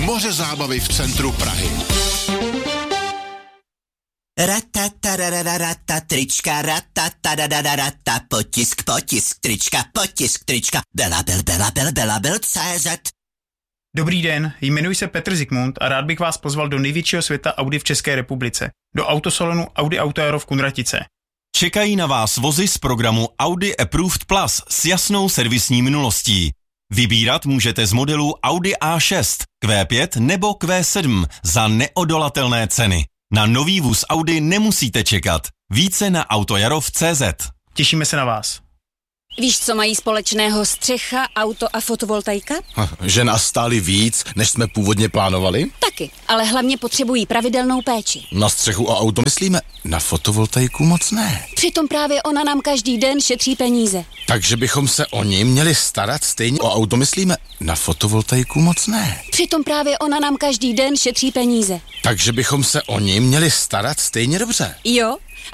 Moře zábavy v centru Prahy. Ratatarararata, trička, ratatarararata, potisk, trička, belabel.cz. Dobrý den, jmenuji se Petr Zikmund a rád bych vás pozval do největšího světa Audi v České republice, do autosalonu Audi Auto Aero v Kunratice. Čekají na vás vozy z programu Audi Approved Plus s jasnou servisní minulostí. Vybírat můžete z modelů Audi A6, Q5 nebo Q7 za neodolatelné ceny. Na nový vůz Audi nemusíte čekat. Více na autojaro.cz. Těšíme se na vás. Víš, co mají společného střecha, auto a fotovoltaika? Že nás stáli víc, než jsme původně plánovali? Taky, ale hlavně potřebují pravidelnou péči. Na střechu a auto myslíme, na fotovoltaiku moc ne. Přitom právě ona nám každý den šetří peníze. Takže bychom se o ní měli starat stejně o auto myslíme, na fotovoltaiku moc ne. Přitom právě ona nám každý den šetří peníze. Takže bychom se o ní měli starat stejně dobře. Jo,